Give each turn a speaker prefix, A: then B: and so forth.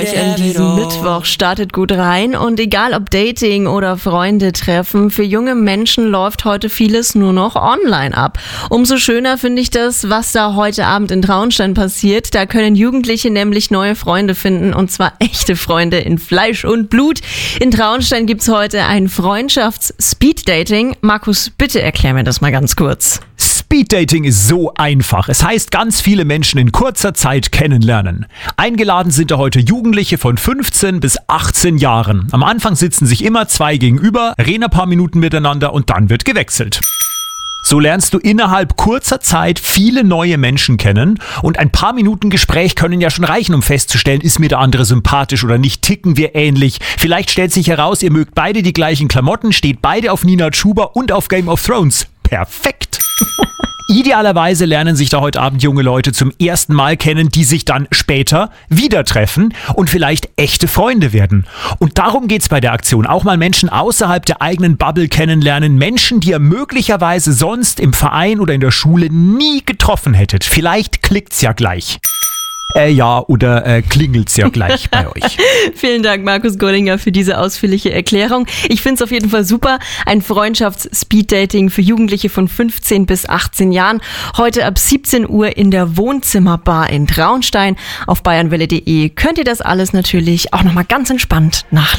A: Euch an diesem Mittwoch startet gut rein und egal ob Dating oder Freunde treffen, für junge Menschen läuft heute vieles nur noch online ab. Umso schöner finde ich das, was da heute Abend in Traunstein passiert. Da können Jugendliche nämlich neue Freunde finden und zwar echte Freunde in Fleisch und Blut. In Traunstein gibt's heute ein Freundschafts-Speed-Dating. Markus, bitte erklär mir das mal ganz kurz.
B: Speeddating ist so einfach. Es heißt, ganz viele Menschen in kurzer Zeit kennenlernen. Eingeladen sind da heute Jugendliche von 15 bis 18 Jahren. Am Anfang sitzen sich immer zwei gegenüber, reden ein paar Minuten miteinander und dann wird gewechselt. So lernst du innerhalb kurzer Zeit viele neue Menschen kennen und ein paar Minuten Gespräch können ja schon reichen, um festzustellen, ist mir der andere sympathisch oder nicht, ticken wir ähnlich. Vielleicht stellt sich heraus, ihr mögt beide die gleichen Klamotten, steht beide auf Nina Chuba und auf Game of Thrones. Perfekt! Idealerweise lernen sich da heute Abend junge Leute zum ersten Mal kennen, die sich dann später wieder treffen und vielleicht echte Freunde werden. Und darum geht's bei der Aktion. Auch mal Menschen außerhalb der eigenen Bubble kennenlernen. Menschen, die ihr möglicherweise sonst im Verein oder in der Schule nie getroffen hättet. Vielleicht klickt's ja gleich. Oder klingelt's ja gleich bei euch.
A: Vielen Dank, Markus Gollinger, für diese ausführliche Erklärung. Ich finde es auf jeden Fall super. Ein Freundschafts-Speed-Dating für Jugendliche von 15 bis 18 Jahren. Heute ab 17 Uhr in der Wohnzimmerbar in Traunstein. Auf bayernwelle.de könnt ihr das alles natürlich auch nochmal ganz entspannt nachlesen.